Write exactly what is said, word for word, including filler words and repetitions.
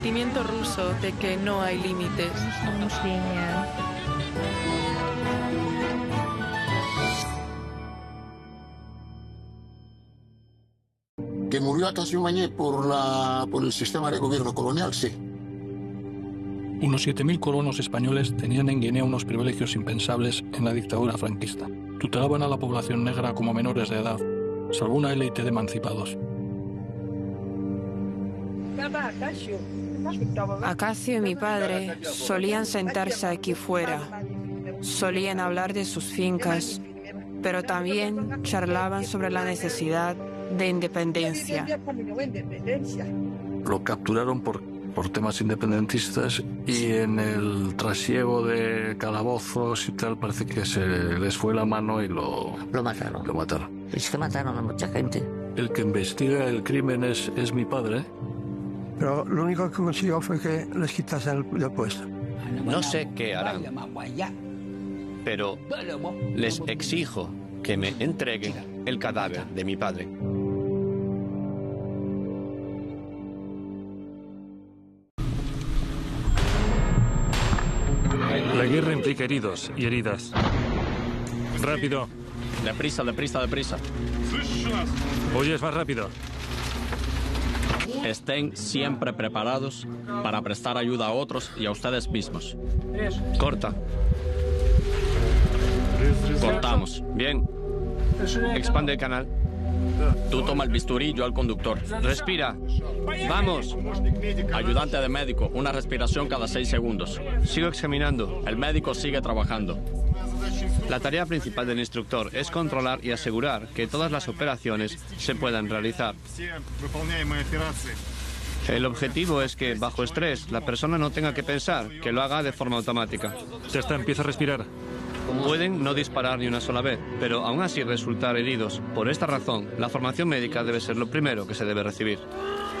Sentimiento ruso de que no hay límites. Que murió Atasio Mañé por, la, por el sistema de gobierno colonial, sí. Unos siete mil colonos españoles tenían en Guinea unos privilegios impensables en la dictadura franquista. Tutelaban a la población negra como menores de edad, salvo una élite de emancipados. Acacio y mi padre solían sentarse aquí fuera, solían hablar de sus fincas, pero también charlaban sobre la necesidad de independencia. Lo capturaron por, por temas independentistas y en el trasiego de calabozos y tal parece que se les fue la mano y lo, lo mataron. Lo mataron. Es que mataron a mucha gente. El que investiga el crimen es, es mi padre. Pero lo único que consiguió fue que les quitasen el, el puesto. No sé qué harán, pero les exijo que me entreguen el cadáver de mi padre. La guerra implica heridos y heridas. Rápido. Deprisa, deprisa, deprisa. Oyes, más rápido. Estén siempre preparados para prestar ayuda a otros y a ustedes mismos. Corta. Cortamos. Bien. Expande el canal. Tú toma el bisturí, yo al conductor. Respira. Vamos. Ayudante de médico, una respiración cada seis segundos. Sigo examinando. El médico sigue trabajando. La tarea principal del instructor es controlar y asegurar que todas las operaciones se puedan realizar. El objetivo es que, bajo estrés, la persona no tenga que pensar, que lo haga de forma automática. Ya está, empieza a respirar. Pueden no disparar ni una sola vez, pero aún así resultar heridos. Por esta razón, la formación médica debe ser lo primero que se debe recibir.